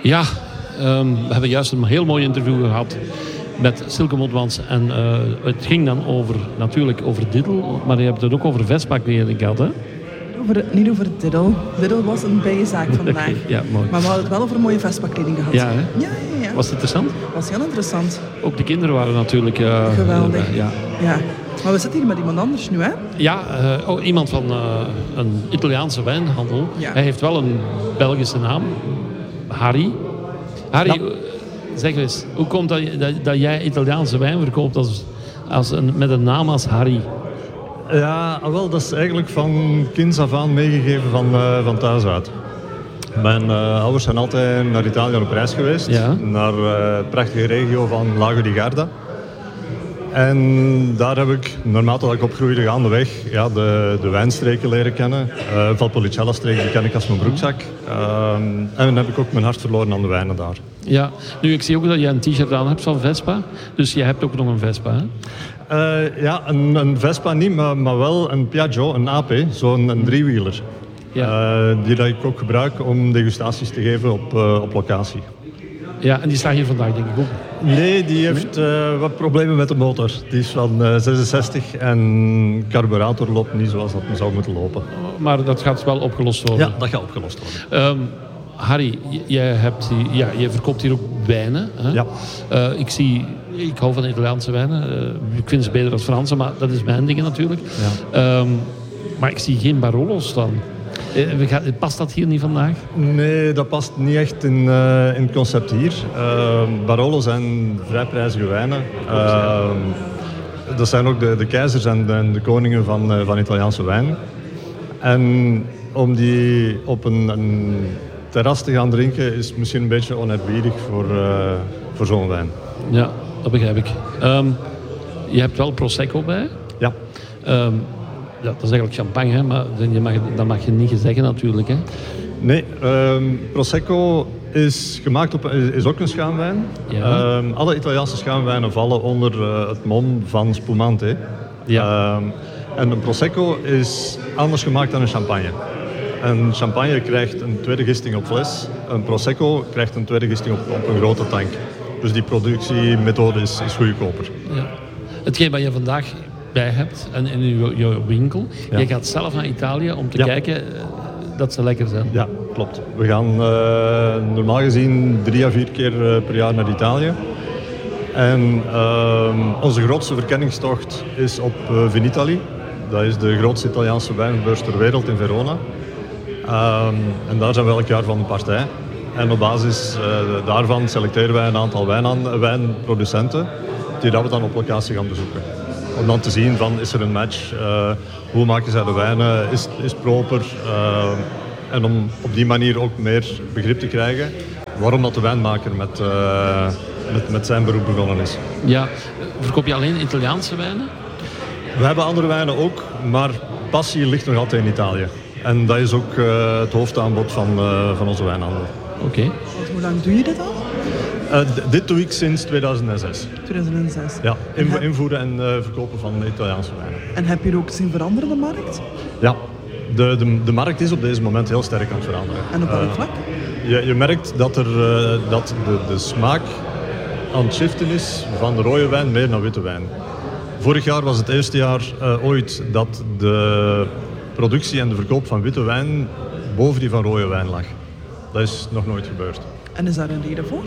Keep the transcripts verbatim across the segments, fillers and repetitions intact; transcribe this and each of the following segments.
Ja, um, we hebben juist een heel mooi interview gehad met Silke Motmans. En uh, het ging dan over, natuurlijk over Diddel, maar je hebt het ook over Vespa-kleding gehad, hè? Over, niet over Diddel. Diddel was een bijzaak vandaag. Okay, ja, mooi. Maar we hadden het wel over mooie Vespa-kleding gehad. Ja, hè? Ja, ja, ja. Was het interessant? Was heel interessant. Ook de kinderen waren natuurlijk... Uh, Geweldig. Uh, ja. ja. Maar we zitten hier met iemand anders nu, hè? Ja, uh, oh, iemand van uh, een Italiaanse wijnhandel. Ja. Hij heeft wel een Belgische naam. Harry. Harry, ja. Zeg eens, hoe komt dat, dat, dat jij Italiaanse wijn verkoopt als, als een, met een naam als Harry? Ja, wel, dat is eigenlijk van kinds af aan meegegeven van, uh, van thuis uit. Mijn uh, ouders zijn altijd naar Italië op reis geweest. Ja. Naar uh, de prachtige regio van Lago di Garda. En daar heb ik, naarmate dat ik opgroeide gaandeweg, ja, de, de wijnstreken leren kennen. Uh, Valpolicella-streek, die ken ik als mijn broekzak. Uh, en dan heb ik ook mijn hart verloren aan de wijnen daar. Ja, nu ik zie ook dat je een t-shirt aan hebt van Vespa. Dus je hebt ook nog een Vespa, hè? Uh, ja, een, een Vespa niet, maar, maar wel een Piaggio, een A P, zo'n een driewieler. Ja. Uh, die dat ik ook gebruik om degustaties te geven op, uh, op locatie. Ja, en die staat hier vandaag denk ik ook. Nee, die heeft uh, wat problemen met de motor. Die is van uh, zesenzestig en carburator loopt niet zoals dat zou moeten lopen. Maar dat gaat wel opgelost worden? Ja, dat gaat opgelost worden. Um, Harry, jij hebt, ja, je verkoopt hier ook wijnen. Hè? Ja. Uh, ik zie, ik hou van Italiaanse wijnen. Uh, ik vind ze beter dan Franse, maar dat is mijn ding natuurlijk. Ja. Um, maar ik zie geen Barolo's staan. Uh, past dat hier niet vandaag? Nee, dat past niet echt in, uh, in het concept hier. Uh, Barolo zijn vrij prijzige wijnen. Uh, dat zijn ook de, de keizers en de, de koningen van, uh, van Italiaanse wijn. En om die op een, een terras te gaan drinken is misschien een beetje oneerbiedig voor, uh, voor zo'n wijn. Ja, dat begrijp ik. Um, je hebt wel Prosecco bij? Ja. Um, Ja, dat is eigenlijk champagne, hè? Maar je mag, dat mag je niet zeggen natuurlijk. Hè? Nee, um, Prosecco is gemaakt op, is ook een schuimwijn. Ja. Um, alle Italiaanse schuimwijnen vallen onder uh, het mom van spumante. Ja. Um, en een Prosecco is anders gemaakt dan een champagne. Een champagne krijgt een tweede gisting op fles. Een Prosecco krijgt een tweede gisting op, op een grote tank. Dus die productiemethode is, is goedkoper. Ja. Hetgeen wat je vandaag bij hebt en in je, je winkel. Ja. Je gaat zelf naar Italië om te ja. kijken uh, dat ze lekker zijn. Ja, klopt. We gaan uh, normaal gezien drie à vier keer uh, per jaar naar Italië. En uh, onze grootste verkenningstocht is op uh, Vinitaly. Dat is de grootste Italiaanse wijnbeurs ter wereld in Verona. Uh, en daar zijn we elk jaar van de partij. En op basis uh, daarvan selecteren wij een aantal wijnan, wijnproducenten die dat we dan op locatie gaan bezoeken. Om dan te zien van, is er een match, uh, hoe maken zij de wijnen, is, is het proper. Uh, en om op die manier ook meer begrip te krijgen waarom dat de wijnmaker met, uh, met, met zijn beroep begonnen is. Ja, verkoop je alleen Italiaanse wijnen? We hebben andere wijnen ook, maar passie ligt nog altijd in Italië. En dat is ook uh, het hoofdaanbod van, uh, van onze wijnhandel. Oké. Okay. Hoe lang doe je dit al? Uh, d- dit doe ik sinds tweeduizend zes. tweeduizend zes? Ja, inv- invoeren en uh, verkopen van Italiaanse wijnen. En heb je er ook zien veranderen, de markt? Ja, de, de, de markt is op deze moment heel sterk aan het veranderen. En op welk uh, vlak? Je, je merkt dat, er, uh, dat de, de smaak aan het shiften is van de rode wijn meer naar witte wijn. Vorig jaar was het eerste jaar uh, ooit dat de productie en de verkoop van witte wijn boven die van rode wijn lag. Dat is nog nooit gebeurd. En is daar een reden voor?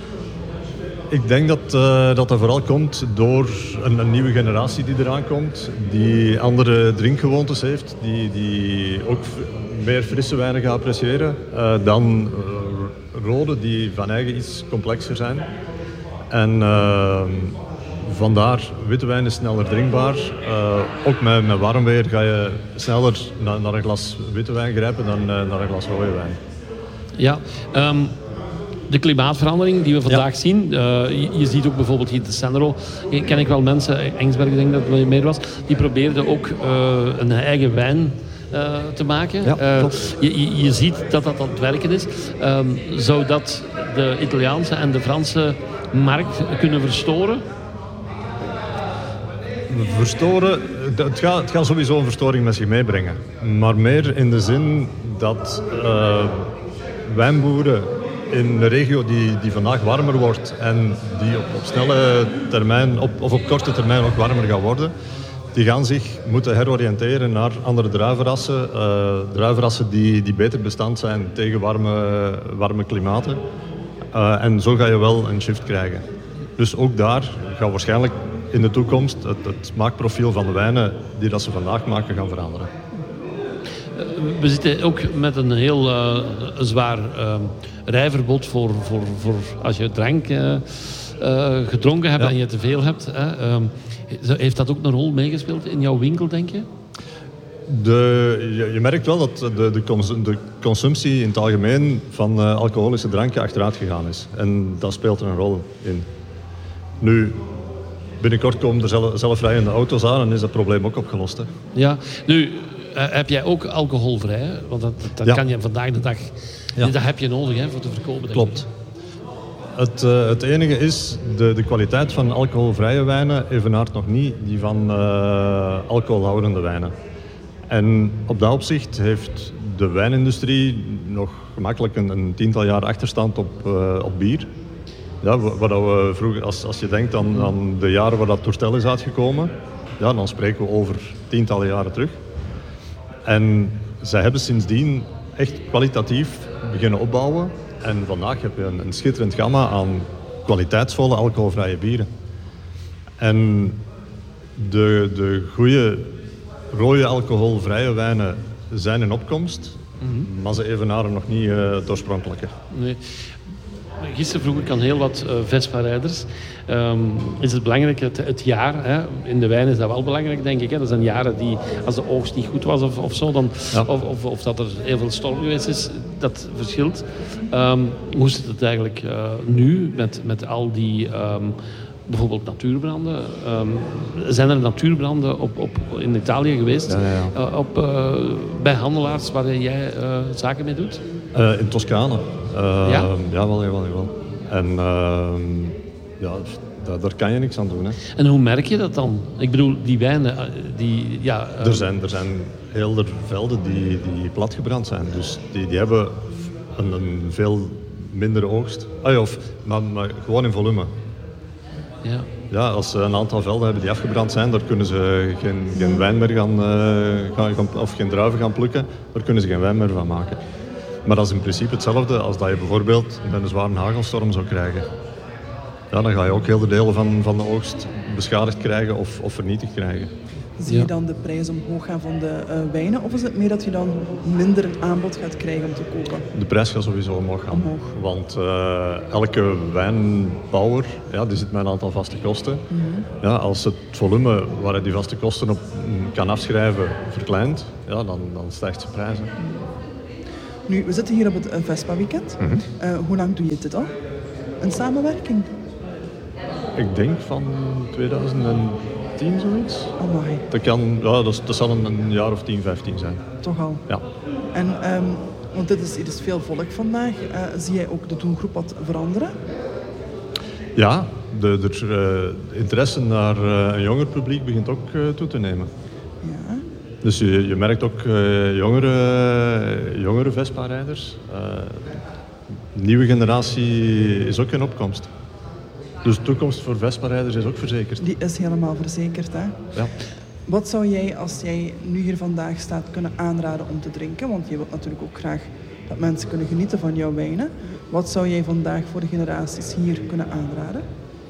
Ik denk dat, uh, dat dat vooral komt door een, een nieuwe generatie die eraan komt, die andere drinkgewoontes heeft, die, die ook f- meer frisse wijnen gaat appreciëren uh, dan uh, rode, die van eigen iets complexer zijn. En uh, vandaar, witte wijn is sneller drinkbaar. Uh, ook met, met warm weer ga je sneller na, naar een glas witte wijn grijpen dan uh, naar een glas rode wijn. Ja, um, de klimaatverandering die we vandaag ja. zien. Uh, je, je ziet ook bijvoorbeeld hier de Senro. Ken ik wel mensen, Engsberg denk dat het meer was, die probeerden ook uh, een eigen wijn uh, te maken. Ja, uh, je, je, je ziet dat dat aan het werken is. Um, zou dat de Italiaanse en de Franse markt kunnen verstoren? Verstoren, het gaat, het gaat sowieso een verstoring met zich meebrengen. Maar meer in de zin dat uh, wijnboeren in een regio die, die vandaag warmer wordt en die op, op snelle termijn, op, of op korte termijn ook warmer gaat worden, die gaan zich moeten heroriënteren naar andere druivenrassen. Uh, druivenrassen die, die beter bestand zijn tegen warme, warme klimaten. Uh, en zo ga je wel een shift krijgen. Dus ook daar gaat waarschijnlijk in de toekomst het, het maakprofiel van de wijnen die dat ze vandaag maken gaan veranderen. We zitten ook met een heel uh, zwaar uh, rijverbod voor, voor, voor als je drank uh, uh, gedronken hebt ja. en je te veel hebt. Hè. Um, heeft dat ook een rol meegespeeld in jouw winkel, denk je? De, je, je merkt wel dat de, de, consum, de consumptie in het algemeen van uh, alcoholische dranken achteruit gegaan is. En dat speelt er een rol in. Nu, binnenkort komen er zelf, zelfrijdende auto's aan en is dat probleem ook opgelost. Hè? Ja, nu uh, heb jij ook alcoholvrij, hè? Want dat, dat ja. kan je vandaag de dag... Ja. Dat heb je nodig hè, voor te verkopen. Klopt. Het, uh, het enige is, de, de kwaliteit van alcoholvrije wijnen evenaart nog niet die van uh, alcoholhoudende wijnen. En op dat opzicht heeft de wijnindustrie nog gemakkelijk een, een tiental jaar achterstand op, uh, op bier. Ja, wat we vroeger, als, als je denkt aan, aan de jaren waar dat toestel is uitgekomen, ja, dan spreken we over tientallen jaren terug. En zij hebben sindsdien echt kwalitatief beginnen opbouwen. En vandaag heb je een, een schitterend gamma aan kwaliteitsvolle alcoholvrije bieren. En de, de goede rode alcoholvrije wijnen zijn in opkomst, mm-hmm. maar ze evenaren nog niet uh, het oorspronkelijke. Nee. Gisteren vroeg ik aan heel wat uh, Vespa-rijders, um, is het belangrijk, het, het jaar, hè? In de wijn is dat wel belangrijk, denk ik. Hè? Dat zijn jaren die, als de oogst niet goed was of, of zo, dan, ja. of, of, of dat er heel veel storm geweest is, dat verschilt. Um, hoe zit het eigenlijk uh, nu met, met al die... Um, bijvoorbeeld natuurbranden. Um, zijn er natuurbranden op, op, in Italië geweest? Ja, ja, ja. Uh, op, uh, bij handelaars waar jij uh, zaken mee doet? Uh, in Toscane. Uh, ja? Jawel, jawel, jawel. En uh, ja, daar, daar kan je niks aan doen. Hè. En hoe merk je dat dan? Ik bedoel, die wijnen... Die, ja, uh... er, zijn, er zijn heel veel velden die, die platgebrand zijn. Dus die, die hebben een, een veel mindere oogst. Ah, ja, of, maar, maar gewoon in volume. Ja. Ja, als ze een aantal velden hebben die afgebrand zijn, daar kunnen ze geen, geen wijn meer gaan, uh, gaan, of geen druiven gaan plukken, daar kunnen ze geen wijn meer van maken. Maar dat is in principe hetzelfde als dat je bijvoorbeeld een zware hagelstorm zou krijgen. Ja, dan ga je ook heel de delen van, van de oogst beschadigd krijgen of, of vernietigd krijgen. Zie je ja. dan de prijs omhoog gaan van de uh, wijnen of is het meer dat je dan minder aanbod gaat krijgen om te kopen? De prijs gaat sowieso omhoog gaan. Omhoog. Want uh, elke wijnbouwer ja, die zit met een aantal vaste kosten. Mm-hmm. Ja, als het volume waar hij die vaste kosten op kan afschrijven verkleint, ja, dan, dan stijgt zijn prijzen. Nu, we zitten hier op het Vespa-weekend. Mm-hmm. Uh, hoe lang doe je dit al? Een samenwerking? Ik denk van tweeduizend tien zoiets. Amai. Dat, kan, ja, dat, dat zal een, een jaar of tien, vijftien zijn. Toch al? Ja. En, um, want dit is, hier is veel volk vandaag. Uh, zie jij ook de doelgroep wat veranderen? Ja, de, de uh, interesse naar uh, een jonger publiek begint ook uh, toe te nemen. Ja. Dus je, je merkt ook uh, jongere, uh, jongere Vespa-rijders. Uh, nieuwe generatie is ook in opkomst. Dus de toekomst voor Vespa-rijders is ook verzekerd. Die is helemaal verzekerd, hè? Ja. Wat zou jij, als jij nu hier vandaag staat, kunnen aanraden om te drinken? Want je wilt natuurlijk ook graag dat mensen kunnen genieten van jouw wijnen. Wat zou jij vandaag voor de generaties hier kunnen aanraden?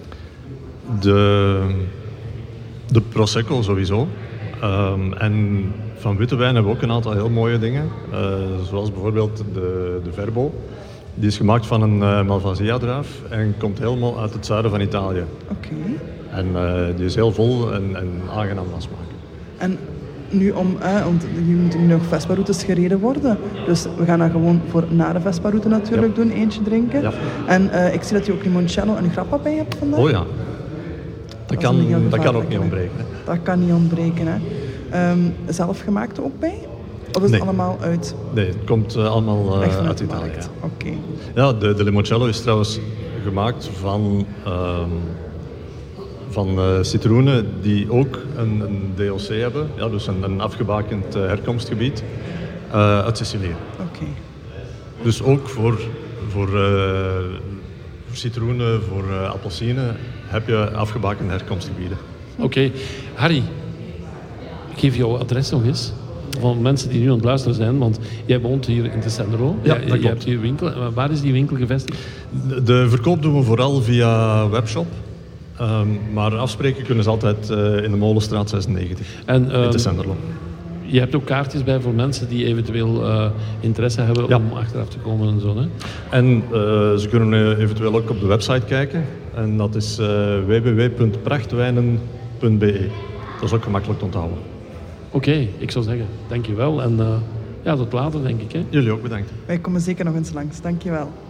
De, de Prosecco sowieso. Um, en van witte wijn hebben we ook een aantal heel mooie dingen. Uh, zoals bijvoorbeeld de, de Verbo. Die is gemaakt van een uh, Malvasia-druif en komt helemaal uit het zuiden van Italië. Oké. Okay. En uh, die is heel vol en, en aangenaam van smaak. En nu om, uh, want hier moeten nu nog Vespa-routes gereden worden. Dus we gaan dan gewoon voor na de Vespa-route natuurlijk ja. doen, eentje drinken. Ja. En uh, ik zie dat je ook limoncello en grappa bij hebt vandaag. Oh ja. Dat, dat kan, dat kan ook niet ontbreken. Hè. Dat kan niet ontbreken. Hè. Um, zelf gemaakt ook bij? Of is nee. het allemaal uit? Nee, het komt uh, allemaal uh, uit Italië. Ja. Oké. Okay. Ja, de, de limoncello is trouwens gemaakt van, um, van uh, citroenen die ook een, een D O C hebben. Ja, dus een, een afgebakend uh, herkomstgebied uh, uit Sicilië. Oké. Okay. Dus ook voor voor, uh, voor citroenen, voor uh, appelsine heb je afgebakende herkomstgebieden. Oké. Okay. Harry, geef jouw adres nog eens. Van mensen die nu aan het luisteren zijn, want jij woont hier in Tessenderlo. Ja, jij, dat klopt. Je hebt hier winkel. Waar is die winkel gevestigd? De, de verkoop doen we vooral via webshop. Um, maar afspreken kunnen ze altijd uh, in de Molenstraat zesennegentig en, um, in Tessenderlo. Je hebt ook kaartjes bij voor mensen die eventueel uh, interesse hebben ja. om achteraf te komen en zo. Hè? En uh, ze kunnen eventueel ook op de website kijken. En dat is uh, w w w punt prachtwijnen punt b e. Dat is ook gemakkelijk te onthouden. Oké, okay, ik zou zeggen, dankjewel. En uh, ja, tot later, denk ik. Hè? Jullie ook bedankt. Wij komen zeker nog eens langs. Dankjewel.